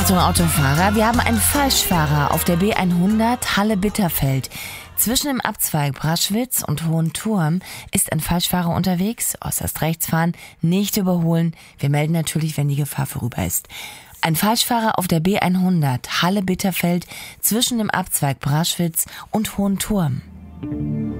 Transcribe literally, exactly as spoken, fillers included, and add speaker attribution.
Speaker 1: Achtung, Autofahrer, wir haben einen Falschfahrer auf der B hundert Halle-Bitterfeld. Zwischen dem Abzweig Braschwitz und Hohenturm ist ein Falschfahrer unterwegs. Äußerst rechts fahren, nicht überholen. Wir melden natürlich, wenn die Gefahr vorüber ist. Ein Falschfahrer auf der B hundert Halle-Bitterfeld zwischen dem Abzweig Braschwitz und Hohenturm.